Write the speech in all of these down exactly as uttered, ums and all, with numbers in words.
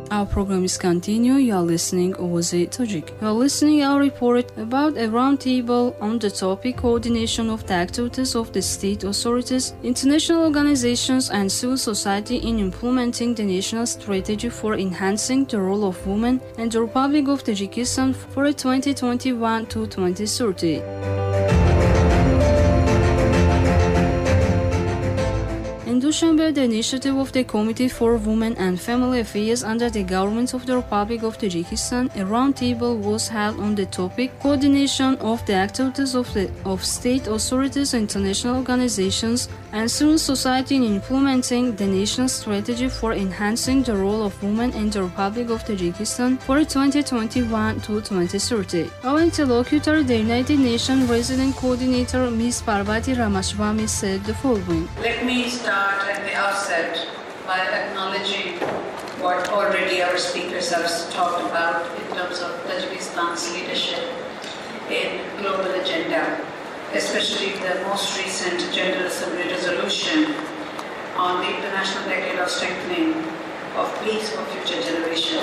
Our program is continuing. You are listening Owazi Tajik. You are listening our report about a roundtable on the topic coordination of the activities of the state authorities, international organizations, and civil society in implementing the national strategy for enhancing the role of women in the Republic of Tajikistan for twenty twenty-one to twenty thirty. In Dushanbe, the initiative of the Committee for Women and Family Affairs under the Government of the Republic of Tajikistan, a roundtable was held on the topic coordination of the activities of, the, of state authorities, international organizations, and civil society in implementing the national strategy for enhancing the role of women in the Republic of Tajikistan for twenty twenty-one to twenty thirty. Our interlocutor, the United Nations Resident Coordinator, Miz Parvati Ramaswamy, said the following. Let me start at the outset by acknowledging what already our speakers have talked about in terms of Tajikistan's leadership in global agenda, especially the most recent General Assembly resolution on the International Decade of Strengthening of Peace for Future Generations.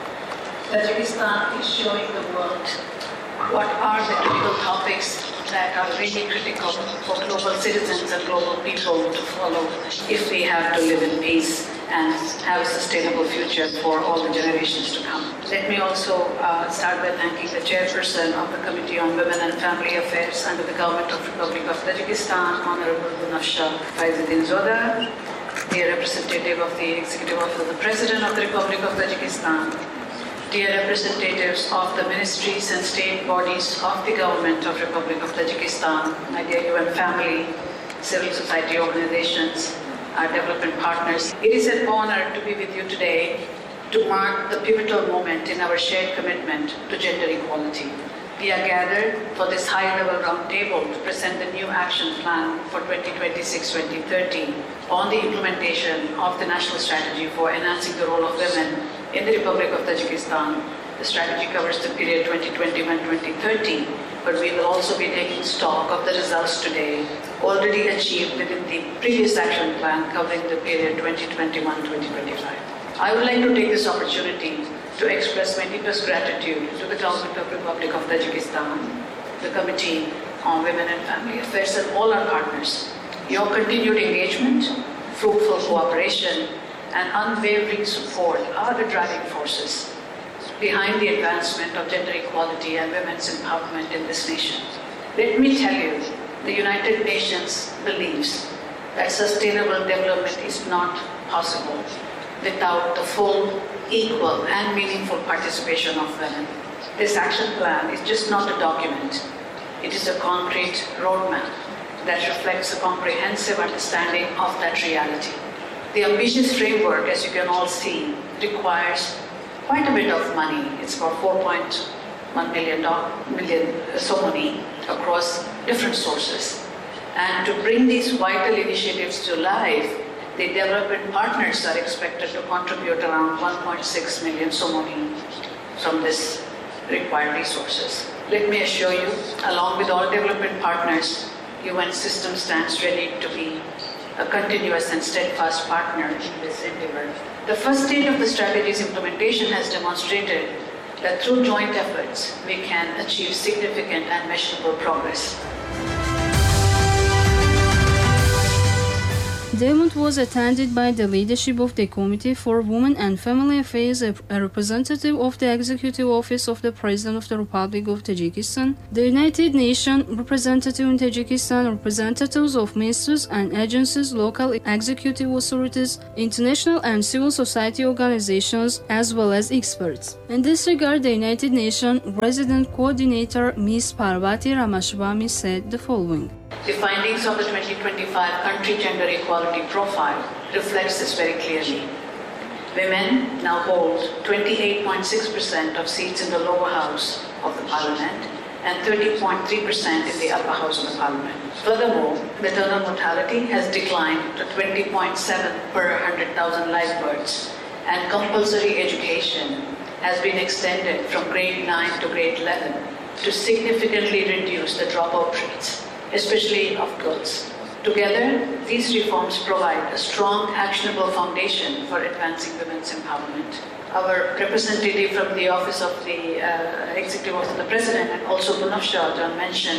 Tajikistan is showing the world what are the critical topics that are really critical for global citizens and global people to follow if we have to live in peace and have a sustainable future for all the generations to come. Let me also uh, start by thanking the chairperson of the Committee on Women and Family Affairs under the Government of the Republic of Tajikistan, Honorable Bunafsha Faizuddin Zoda, the representative of the Executive Office of the President of the Republic of Tajikistan, dear representatives of the ministries and state bodies of the Government of the Republic of Tajikistan, my dear U N family, civil society organizations, our development partners. It is an honor to be with you today to mark the pivotal moment in our shared commitment to gender equality. We are gathered for this high-level roundtable to present the new action plan for twenty twenty-six to twenty thirty on the implementation of the national strategy for enhancing the role of women in the Republic of Tajikistan. The strategy covers the period twenty twenty-one to twenty thirty, but we will also be taking stock of the results today already achieved within the previous action plan covering the period twenty twenty-one to twenty twenty-five. I would like to take this opportunity to express my deepest gratitude to the Government of the Republic of Tajikistan, the Committee on Women and Family Affairs, and all our partners. Your continued engagement, fruitful cooperation, and unwavering support are the driving forces behind the advancement of gender equality and women's empowerment in this nation. Let me tell you, the United Nations believes that sustainable development is not possible without the full, equal, and meaningful participation of women. This action plan is just not a document. It is a concrete roadmap that reflects a comprehensive understanding of that reality. The ambitious framework, as you can all see, requires quite a bit of money. It's about four point one million, million so money across different sources. And to bring these vital initiatives to life, the development partners are expected to contribute around one point six million somoni from this required resources. Let me assure you, along with all development partners, U N system stands ready to be a continuous and steadfast partner in this endeavor. The first stage of the strategy's implementation has demonstrated that through joint efforts, we can achieve significant and measurable progress. The event was attended by the leadership of the Committee for Women and Family Affairs, a representative of the Executive Office of the President of the Republic of Tajikistan, the United Nations representative in Tajikistan, representatives of ministries and agencies, local executive authorities, international and civil society organizations, as well as experts. In this regard, the United Nations Resident Coordinator, Miz Parvati Ramaswamy, said the following. The findings of the twenty twenty-five Country Gender Equality Profile reflects this very clearly. Women now hold twenty-eight point six percent of seats in the lower house of the parliament and thirty point three percent in the upper house of the parliament. Furthermore, maternal mortality has declined to twenty point seven per one hundred thousand live births, and compulsory education has been extended from grade nine to grade eleven to significantly reduce the dropout rates, especially of girls. Together, these reforms provide a strong, actionable foundation for advancing women's empowerment. Our representative from the Office of the uh, Executive Office of the President and also Punav Shah mentioned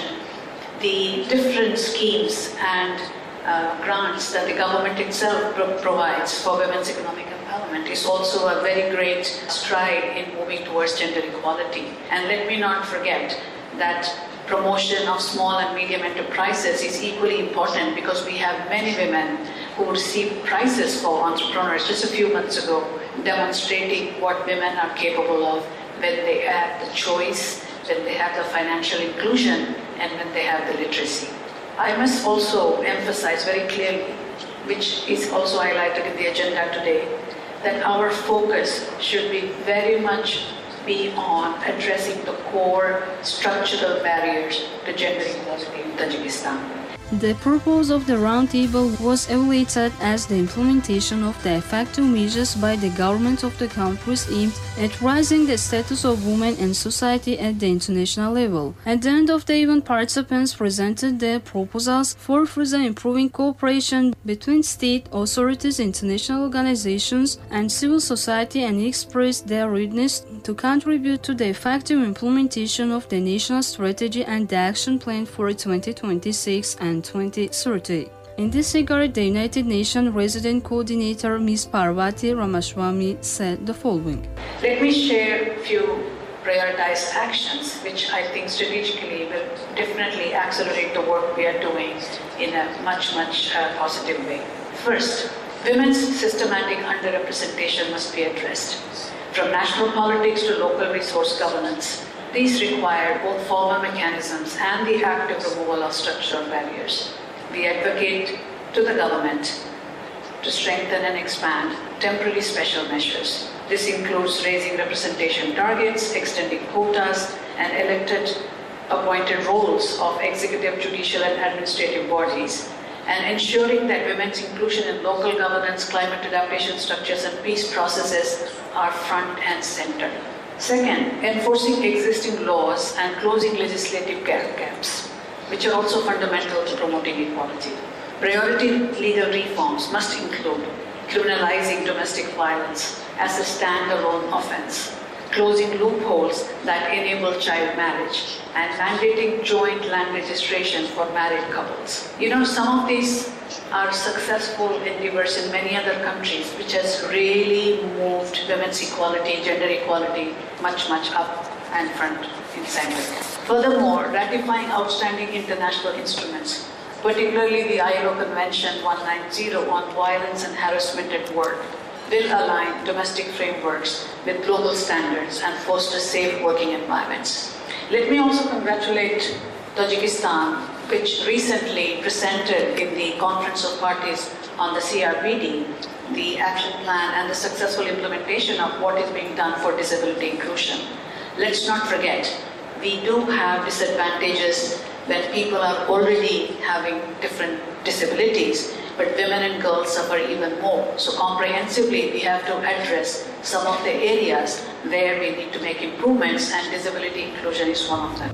the different schemes and uh, grants that the government itself pro- provides for women's economic empowerment is also a very great stride in moving towards gender equality. And let me not forget that promotion of small and medium enterprises is equally important because we have many women who received prizes for entrepreneurs just a few months ago, demonstrating what women are capable of when they have the choice, when they have the financial inclusion, and when they have the literacy. I must also emphasize very clearly, which is also highlighted in the agenda today, that our focus should be very much be on addressing the core structural barriers to gender equality in Tajikistan. The purpose of the roundtable was evaluated as the implementation of the effective measures by the government of the countries aimed at raising the status of women in society at the international level. At the end of the event, participants presented their proposals for further improving cooperation between state authorities, international organizations, and civil society, and expressed their readiness to contribute to the effective implementation of the national strategy and the action plan for twenty twenty-six and twenty thirty. In this regard, the United Nations Resident Coordinator Miz Parvati Ramaswamy said the following. Let me share a few prioritized actions which I think strategically will definitely accelerate the work we are doing in a much, much uh, positive way. First, women's systematic underrepresentation must be addressed. From national politics to local resource governance, these require both formal mechanisms and the active removal of structural barriers. We advocate to the government to strengthen and expand temporary special measures. This includes raising representation targets, extending quotas, and elected appointed roles of executive, judicial, and administrative bodies, and ensuring that women's inclusion in local governance, climate adaptation structures, and peace processes are front and center. Second, enforcing existing laws and closing legislative gaps, which are also fundamental to promoting equality. Priority legal reforms must include criminalizing domestic violence as a standalone offense, closing loopholes that enable child marriage, and mandating joint land registration for married couples. You know, some of these are successful endeavors in many other countries, which has really moved women's equality, gender equality, much, much up and front in center. Furthermore, ratifying outstanding international instruments, particularly the I L O Convention one ninety on violence and harassment at work, will align domestic frameworks with global standards and foster safe working environments. Let me also congratulate Tajikistan, which recently presented in the Conference of Parties on the C R P D, the action plan and the successful implementation of what is being done for disability inclusion. Let's not forget, we do have disadvantages when people are already having different disabilities, but women and girls suffer even more. So comprehensively, we have to address some of the areas where we need to make improvements, and disability inclusion is one of them.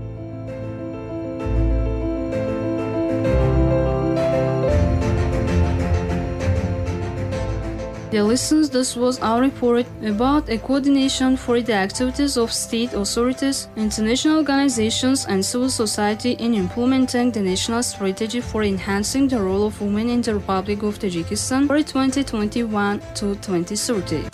Dear listeners, this was our report about a coordination for the activities of state authorities, international organizations, and civil society in implementing the national strategy for enhancing the role of women in the Republic of Tajikistan for twenty twenty-one to twenty thirty.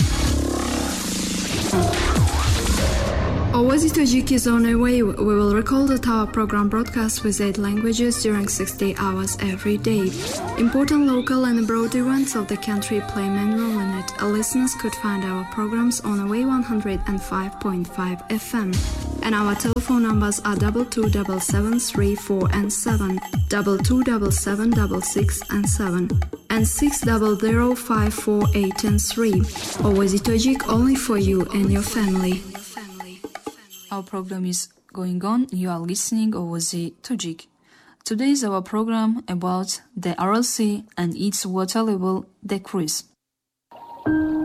Oazi Tajik is on our way. We will recall that our program broadcasts with eight languages during sixty hours every day. Important local and abroad events of the country play main role in it. Our listeners could find our programs on Away one hundred five point five F M. And our telephone numbers are double two double seven three four and seven, double two double seven double six and seven, and six double zero five four eight and three. Oazi Tajik, only for you and your family. Our program is going on. You are listening Oazi Tajik. Today is our program about the Aral Sea and its water level decrease.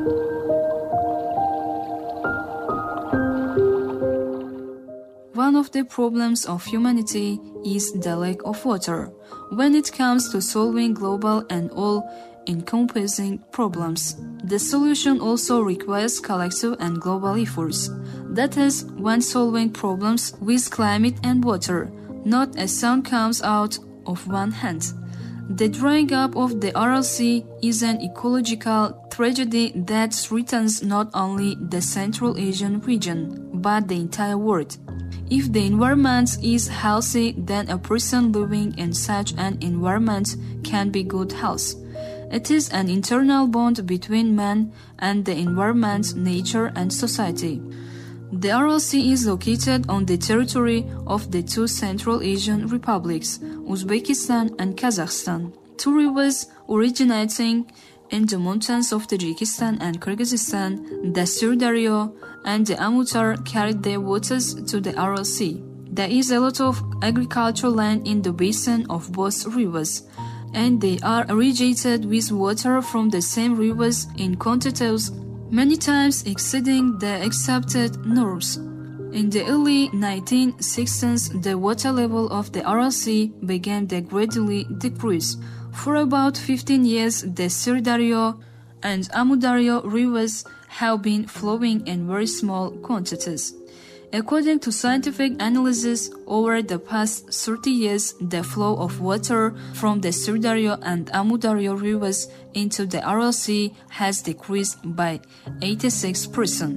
One of the problems of humanity is the lack of water. When it comes to solving global and all-encompassing problems, the solution also requires collective and global efforts. That is, when solving problems with climate and water, not a sound comes out of one hand. The drying up of the Aral Sea is an ecological tragedy that threatens not only the Central Asian region, but the entire world. If the environment is healthy, then a person living in such an environment can be good health. It is an internal bond between man and the environment, nature, and society. The Aral Sea is located on the territory of the two Central Asian republics, Uzbekistan and Kazakhstan. Two rivers originating in the mountains of Tajikistan and Kyrgyzstan, the Sirdaryo and the Amutar, carried their waters to the Aral Sea. There is a lot of agricultural land in the basin of both rivers, and they are irrigated with water from the same rivers in quantities many times exceeding the accepted norms. In the early nineteen sixties, the water level of the Aral Sea began to gradually decrease. For about fifteen years, the Sirdaryo and Amudaryo rivers have been flowing in very small quantities. According to scientific analysis, over the past thirty years, the flow of water from the Sirdaryo and Amudaryo rivers into the Aral Sea has decreased by eighty-six percent.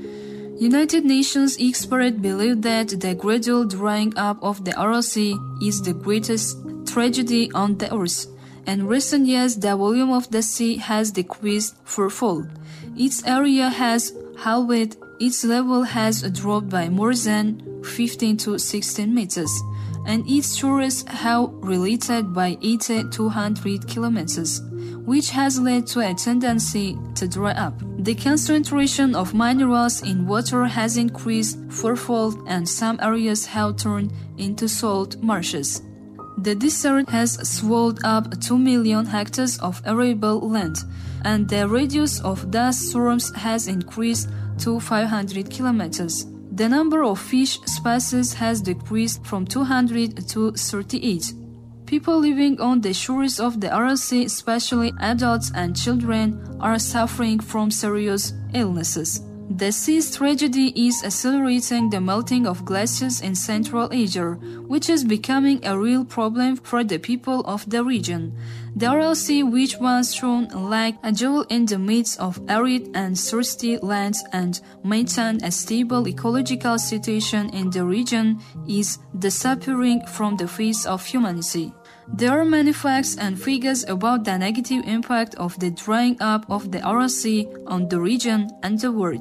United Nations experts believe that the gradual drying up of the Aral Sea is the greatest tragedy on the earth. In recent years, the volume of the sea has decreased fourfold. Its area has halved. Its level has dropped by more than fifteen to sixteen meters, and its shores have related by eighty to two hundred kilometers, which has led to a tendency to dry up. The concentration of minerals in water has increased fourfold, and some areas have turned into salt marshes. The desert has swallowed up two million hectares of arable land, and the radius of dust storms has increased to five hundred kilometers. The number of fish species has decreased from two hundred to thirty-eight. People living on the shores of the Aral Sea, especially adults and children, are suffering from serious illnesses. The sea's tragedy is accelerating the melting of glaciers in Central Asia, which is becoming a real problem for the people of the region. The Aral Sea, which once shone like a jewel in the midst of arid and thirsty lands and maintained a stable ecological situation in the region, is disappearing from the face of humanity. There are many facts and figures about the negative impact of the drying up of the Aral Sea on the region and the world.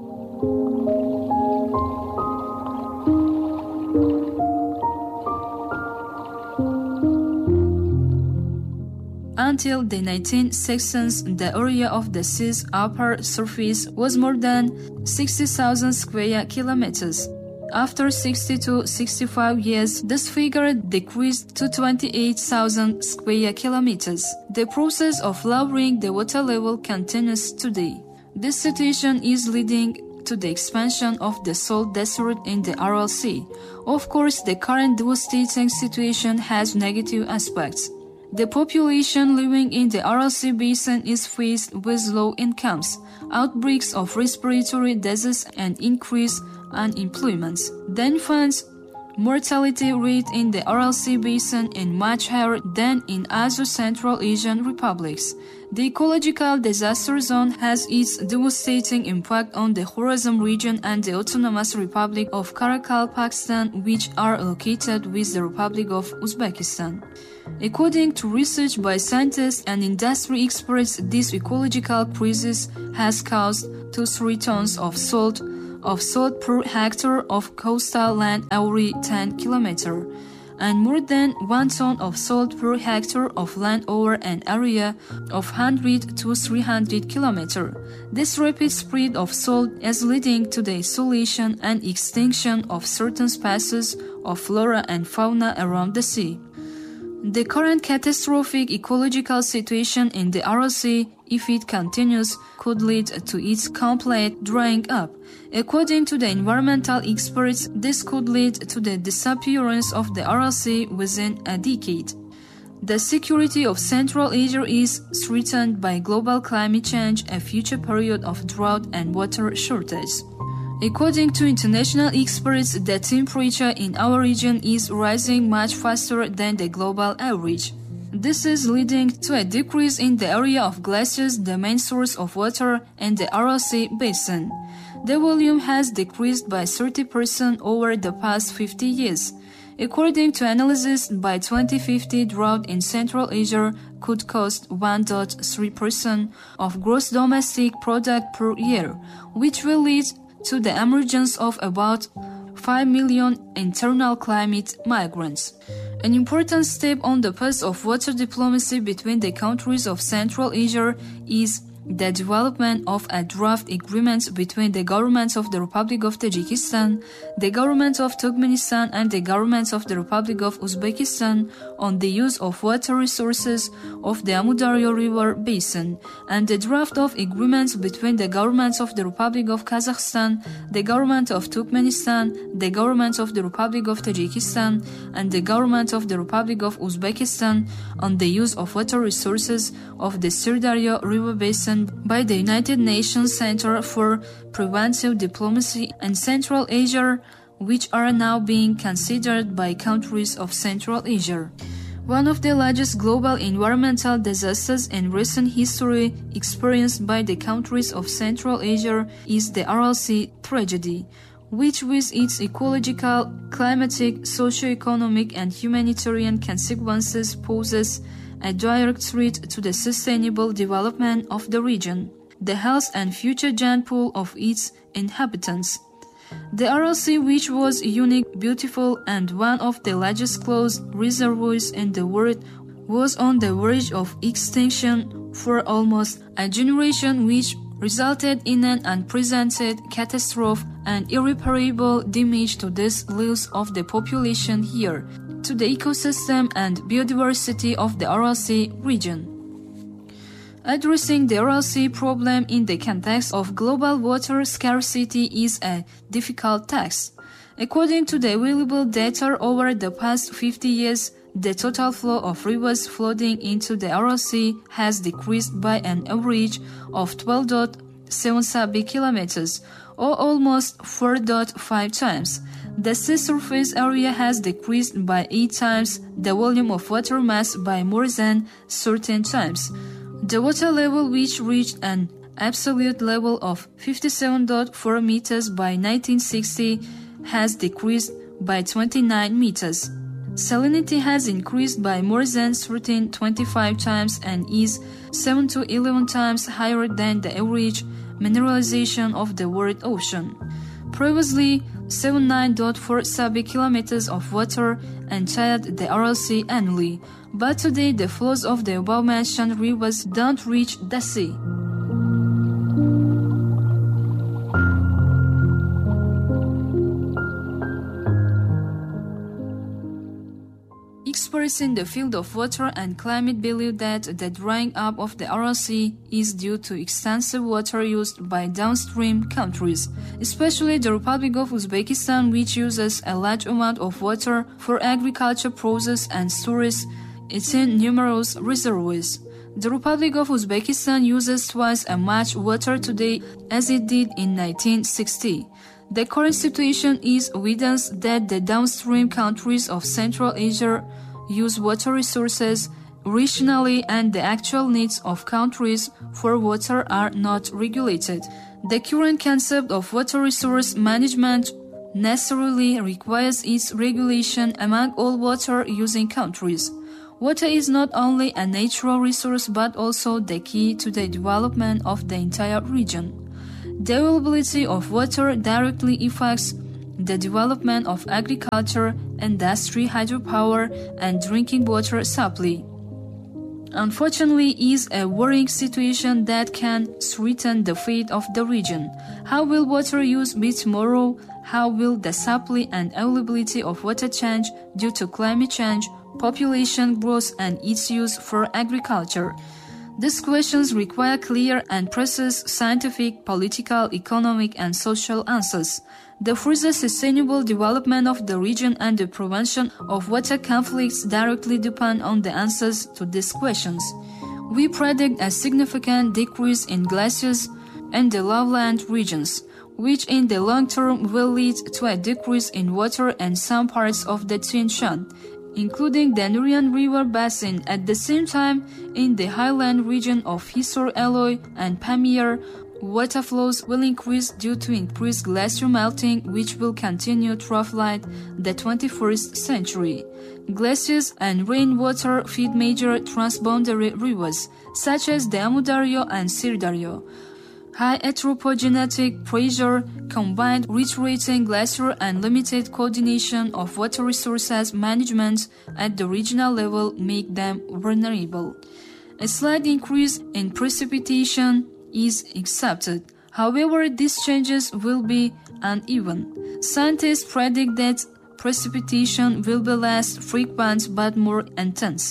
Until the nineteen sixties, the area of the sea's upper surface was more than sixty thousand square kilometers. After sixty to sixty-five years, this figure decreased to twenty-eight thousand square kilometers. The process of lowering the water level continues today. This situation is leading to the expansion of the salt desert in the Aral Sea. Of course, the current devastating situation has negative aspects. The population living in the Aral Sea basin is faced with low incomes, outbreaks of respiratory disease, and increased unemployment. The infant mortality rate in the Aral Sea basin is much higher than in other Central Asian republics. The ecological disaster zone has its devastating impact on the Khorasan region and the Autonomous Republic of Karakalpak, Pakistan, which are located with the Republic of Uzbekistan. According to research by scientists and industry experts, this ecological crisis has caused two to three tons of salt of salt per hectare of coastal land every ten kilometers, and more than one ton of salt per hectare of land over an area of one hundred to three hundred kilometers. This rapid spread of salt is leading to the isolation and extinction of certain species of flora and fauna around the sea. The current catastrophic ecological situation in the Aral Sea if it continues, could lead to its complete drying up. According to the environmental experts, this could lead to the disappearance of the Aral Sea within a decade. The security of Central Asia is threatened by global climate change, a future period of drought and water shortage. According to international experts, the temperature in our region is rising much faster than the global average. This is leading to a decrease in the area of glaciers, the main source of water, and the Aral Sea basin. The volume has decreased by thirty percent over the past fifty years. According to analysis, by twenty fifty, drought in Central Asia could cost one point three percent of gross domestic product per year, which will lead to the emergence of about five million internal climate migrants. An important step on the path of water diplomacy between the countries of Central Asia is the development of a draft agreement between the governments of the Republic of Tajikistan, the government of Turkmenistan, and the governments of the Republic of Uzbekistan on the use of water resources of the Amudaryo River basin, and the draft of agreements between the governments of the Republic of Kazakhstan, the government of Turkmenistan, the government of the Republic of Tajikistan, and the government of the Republic of Uzbekistan on the use of water resources of the Sirdarya River basin by the United Nations Center for Preventive Diplomacy and Central Asia, which are now being considered by countries of Central Asia. One of the largest global environmental disasters in recent history experienced by the countries of Central Asia is the Aral Sea tragedy, which with its ecological, climatic, socio-economic and humanitarian consequences poses a direct threat to the sustainable development of the region, the health and future gene pool of its inhabitants. The Aral Sea, which was unique, beautiful, and one of the largest closed reservoirs in the world, was on the verge of extinction for almost a generation, which resulted in an unprecedented catastrophe and irreparable damage to the lives of the population here, to the ecosystem and biodiversity of the Aral Sea region. Addressing the Aral Sea problem in the context of global water scarcity is a difficult task. According to the available data over the past fifty years, the total flow of rivers flooding into the Aral Sea has decreased by an average of twelve point seven sub-kilometers, or almost four point five times. The sea surface area has decreased by eight times, the volume of water mass by more than thirteen times. The water level, which reached an absolute level of fifty-seven point four meters by nineteen sixty, has decreased by twenty-nine meters. Salinity has increased by more than thirteen point two five times and is seven to eleven times higher than the average mineralization of the world ocean. Previously, seventy-nine point four sub-kilometers of water entered the Aral Sea annually, but today the flows of the above-mentioned rivers don't reach the sea. Experts in the field of water and climate believe that the drying up of the Aral Sea is due to extensive water used by downstream countries, especially the Republic of Uzbekistan, which uses a large amount of water for agriculture process and stores it in numerous reservoirs. The Republic of Uzbekistan uses twice as much water today as it did in nineteen sixty. The current situation is evidence that the downstream countries of Central Asia use water resources rationally and the actual needs of countries for water are not regulated. The current concept of water resource management necessarily requires its regulation among all water-using countries. Water is not only a natural resource but also the key to the development of the entire region. The availability of water directly affects the development of agriculture, industry, hydropower, and drinking water supply. Unfortunately, is a worrying situation that can threaten the fate of the region. How will water use be tomorrow? How will the supply and availability of water change due to climate change, population growth, and its use for agriculture? These questions require clear and precise scientific, political, economic, and social answers. The further sustainable development of the region and the prevention of water conflicts directly depend on the answers to these questions. We predict a significant decrease in glaciers in the lowland regions, which in the long term will lead to a decrease in water in some parts of the Tian Shan, including the Nurian River basin. At the same time, in the highland region of Hisor Eloy and Pamir, water flows will increase due to increased glacier melting, which will continue throughout the twenty-first century. Glaciers and rainwater feed major transboundary rivers, such as the Amudaryo and Sirdaryo. High anthropogenetic pressure, combined retreating glacier and limited coordination of water resources management at the regional level make them vulnerable. A slight increase in precipitation is accepted. However, these changes will be uneven. Scientists predict that precipitation will be less frequent but more intense.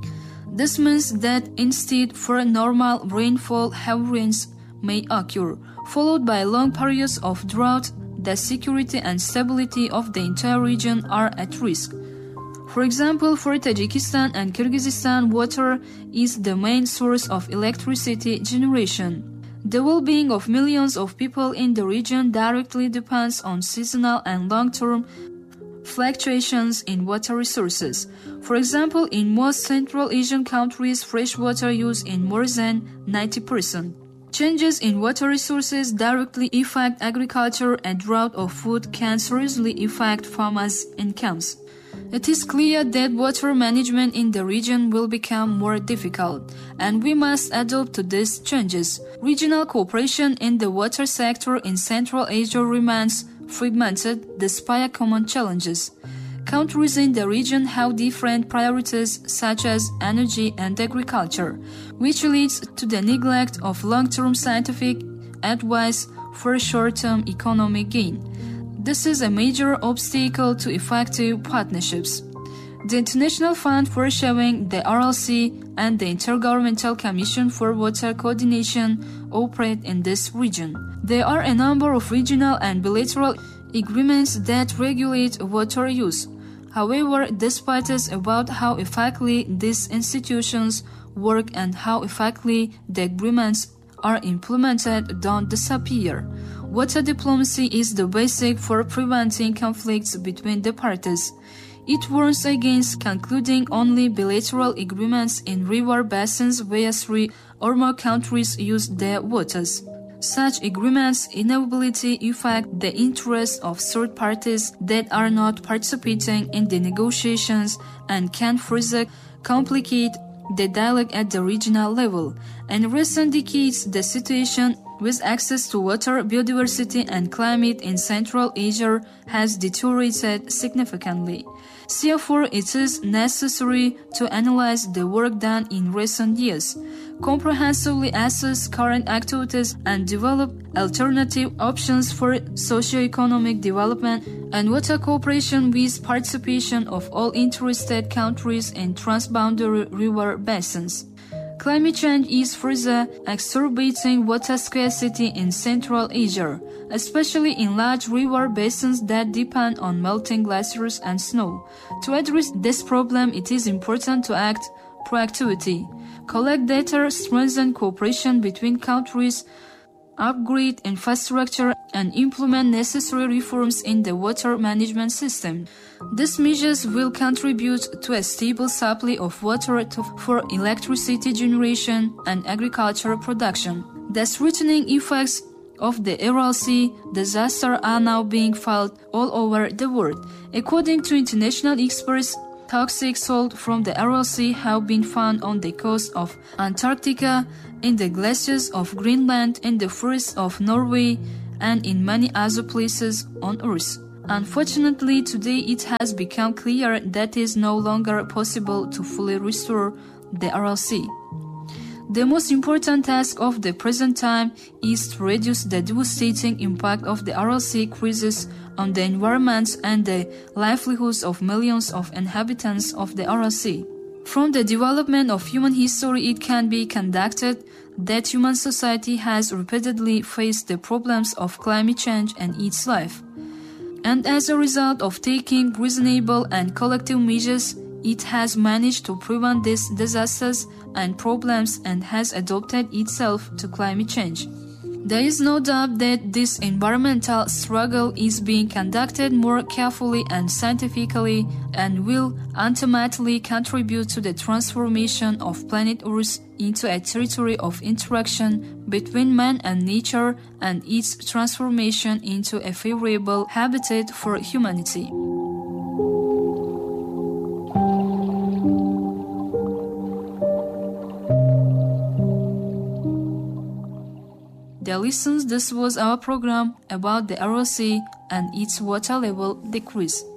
This means that instead for normal rainfall, heavy rains may occur, followed by long periods of drought. The security and stability of the entire region are at risk. For example, for Tajikistan and Kyrgyzstan, water is the main source of electricity generation. The well-being of millions of people in the region directly depends on seasonal and long-term fluctuations in water resources. For example, in most Central Asian countries, freshwater use is more than ninety percent. Changes in water resources directly affect agriculture, and drought of food can seriously affect farmers' incomes. It is clear that water management in the region will become more difficult, and we must adapt to these changes. Regional cooperation in the water sector in Central Asia remains fragmented despite common challenges. Countries in the region have different priorities such as energy and agriculture, which leads to the neglect of long-term scientific advice for short-term economic gain. This is a major obstacle to effective partnerships. The International Fund for Sharing, the R L C, and the Intergovernmental Commission for Water Coordination operate in this region. There are a number of regional and bilateral agreements that regulate water use. However, disputes about how effectively these institutions work and how effectively the agreements are implemented don't disappear. Water diplomacy is the basic for preventing conflicts between the parties. It warns against concluding only bilateral agreements in river basins where three or more countries use their waters. Such agreements inevitably affect the interests of third parties that are not participating in the negotiations and can further complicate the dialogue at the regional level. In recent decades, the situation with access to water, biodiversity, and climate in Central Asia has deteriorated significantly. Therefore, it is necessary to analyze the work done in recent years, comprehensively assess current activities, and develop alternative options for socio-economic development and water cooperation with participation of all interested countries in transboundary river basins. Climate change is further exacerbating water scarcity in Central Asia, especially in large river basins that depend on melting glaciers and snow. To address this problem, it is important to act proactively, collect data, strengthen cooperation between countries, upgrade infrastructure, and implement necessary reforms in the water management system. These measures will contribute to a stable supply of water to, for electricity generation and agricultural production. The threatening effects of the R L C disaster are now being felt all over the world. According to international experts, toxic salt from the R L C have been found on the coast of Antarctica, in the glaciers of Greenland, in the forests of Norway, and in many other places on Earth. Unfortunately, today it has become clear that it is no longer possible to fully restore the R L C. The most important task of the present time is to reduce the devastating impact of the R L C crisis on the environment and the livelihoods of millions of inhabitants of the R L C. From the development of human history, it can be conducted that human society has repeatedly faced the problems of climate change and its life. And as a result of taking reasonable and collective measures, it has managed to prevent these disasters and problems and has adapted itself to climate change. There is no doubt that this environmental struggle is being conducted more carefully and scientifically and will ultimately contribute to the transformation of planet Earth into a territory of interaction between man and nature and its transformation into a favorable habitat for humanity. Dear listeners, this was our program about the Aral Sea and its water level decrease.